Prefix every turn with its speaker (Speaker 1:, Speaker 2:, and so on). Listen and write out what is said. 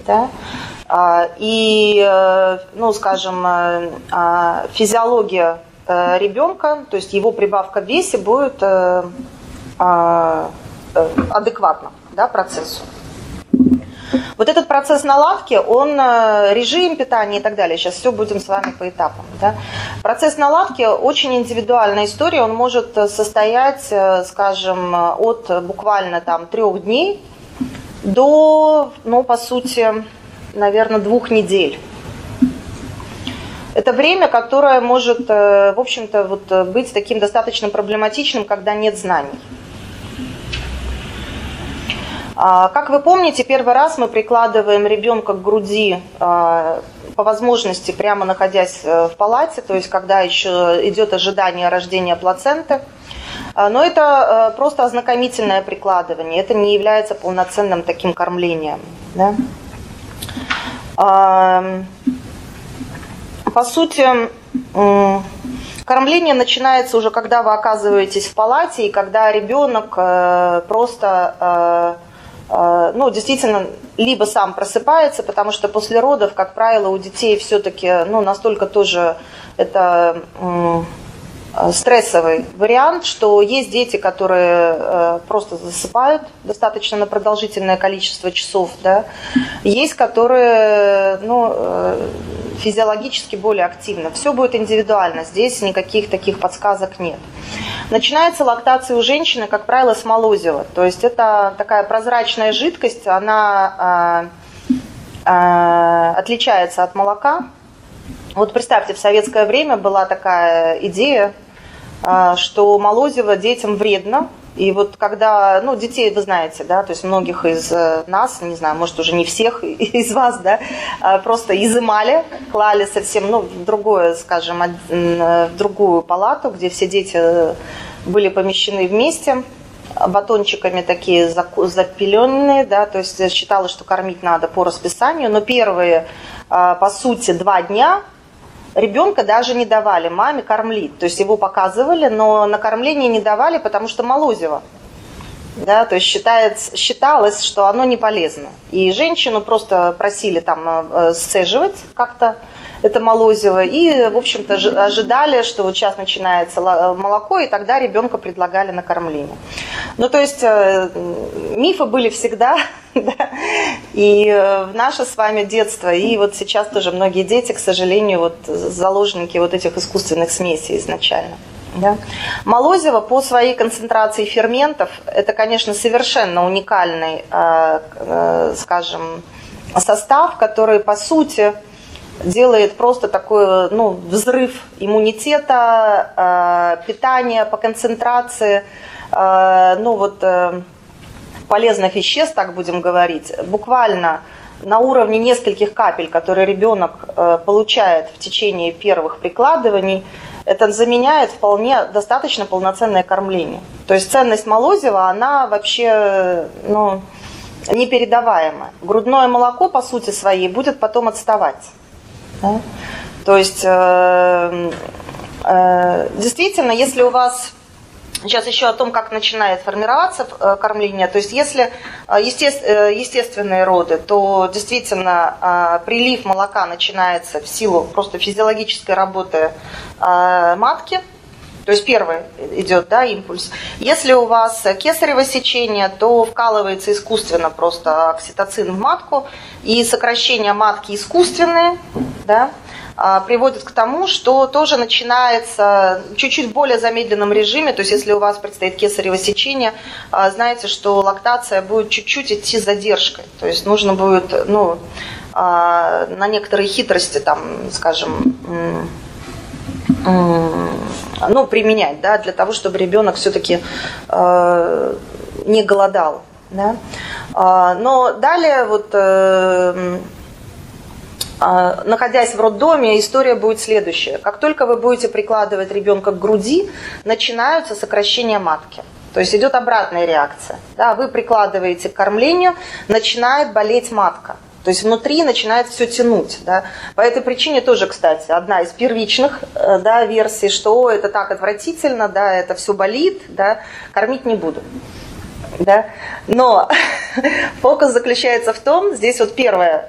Speaker 1: Да? И, ну, скажем, физиология ребенка, то есть его прибавка в весе будет адекватна, да, процессу. Вот этот процесс наладки, он режим питания и так далее, сейчас все будем с вами по этапам. Да? Процесс наладки очень индивидуальная история, он может состоять, скажем, от буквально там 3 дней до, ну, по сути, наверное, 2 недель. Это время, которое может, в общем-то, вот, быть таким достаточно проблематичным, когда нет знаний. Как вы помните, первый раз мы прикладываем ребенка к груди по возможности, прямо находясь в палате, то есть когда еще идет ожидание рождения плаценты. Но это просто ознакомительное прикладывание, это не является полноценным таким кормлением. Да? По сути, кормление начинается уже, когда вы оказываетесь в палате, и когда ребенок просто, ну, действительно, либо сам просыпается, потому что после родов, как правило, у детей все-таки, ну, настолько тоже это стрессовый вариант, что есть дети, которые просто засыпают достаточно на продолжительное количество часов, да, есть, которые, ну, физиологически более активны. Все будет индивидуально, здесь никаких таких подсказок нет. Начинается лактация у женщины, как правило, с молозива, то есть это такая прозрачная жидкость, она отличается от молока. Вот представьте, в советское время была такая идея, что молозиво детям вредно. И вот когда, ну, детей, вы знаете, да, то есть многих из нас, не знаю, может уже не всех из вас, да, просто изымали, клали совсем, ну, в другое, скажем, в другую палату, где все дети были помещены вместе, батончиками такие запеленные, да, то есть считалось, что кормить надо по расписанию, но первые, по сути, 2 дня ребенка даже не давали маме кормить, то есть его показывали, но на кормление не давали, потому что молозиво, да, то есть считалось, что оно не полезно, и женщину просто просили там сцеживать как-то это молозиво, и, в общем-то, ожидали, что вот сейчас начинается молоко, и тогда ребенка предлагали на кормление. Ну, то есть мифы были всегда, да, и в наше с вами детство, и вот сейчас тоже многие дети, к сожалению, вот заложники вот этих искусственных смесей изначально. Да. Молозиво по своей концентрации ферментов, это, конечно, совершенно уникальный, скажем, состав, который, по сути, делает просто такой, ну, взрыв иммунитета, питания по концентрации, ну, вот, полезных веществ, так будем говорить, буквально на уровне нескольких капель, которые ребенок получает в течение первых прикладываний, это заменяет вполне достаточно полноценное кормление. То есть ценность молозива, она вообще, ну, непередаваемая. Грудное молоко, по сути своей, будет потом отставать. Да? То есть, действительно, если у вас... Сейчас еще о том, как начинает формироваться кормление. То есть, если естественные роды, то действительно прилив молока начинается в силу просто физиологической работы матки. То есть первый идет, да, импульс. Если у вас кесарево сечение, то вкалывается искусственно просто окситоцин в матку, и сокращение матки искусственные, да, приводит к тому, что тоже начинается чуть-чуть в более замедленном режиме. То есть если у вас предстоит кесарево сечение, знаете, что лактация будет чуть-чуть идти с задержкой. То есть нужно будет, ну, на некоторые хитрости, там, скажем, ну, применять, да, для того, чтобы ребенок все-таки не голодал. Да? Но далее, вот, находясь в роддоме, история будет следующая. Как только вы будете прикладывать ребенка к груди, начинаются сокращения матки. То есть идет обратная реакция. Да? Вы прикладываете к кормлению, начинает болеть матка. То есть внутри начинает все тянуть. Да? По этой причине тоже, кстати, одна из первичных, да, версий, что это так отвратительно, да, это все болит, да, кормить не буду. Да? Но фокус заключается в том, здесь вот первое,